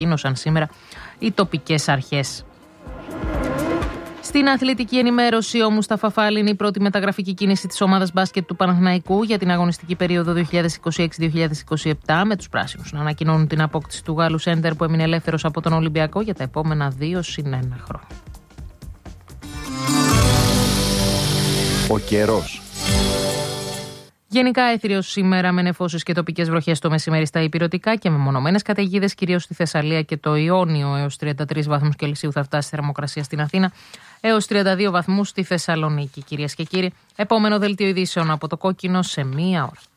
ανακοίνωσαν σήμερα οι τοπικές αρχές. Στην αθλητική ενημέρωση, ο Μουσταφά Φάλ είναι η πρώτη μεταγραφική κίνηση της ομάδας μπάσκετ του Παναθηναϊκού για την αγωνιστική περίοδο 2026-2027, με τους πράσινους να ανακοινώνουν την απόκτηση του Γάλλου σέντερ που έμεινε ελεύθερος από τον Ολυμπιακό για τα επόμενα 2+1 χρόνια. Ο καιρός. Γενικά έθριος σήμερα με νεφώσεις και τοπικές βροχές το μεσημέρι στα ηπειρωτικά και με μονομένες καταιγίδες κυρίως στη Θεσσαλία και το Ιόνιο. Έως 33 βαθμούς Κελσίου θα φτάσει η θερμοκρασία στην Αθήνα, έως 32 βαθμούς στη Θεσσαλονίκη. Κυρίες και κύριοι, επόμενο δελτίο ειδήσεων από το Κόκκινο σε 1 ώρα.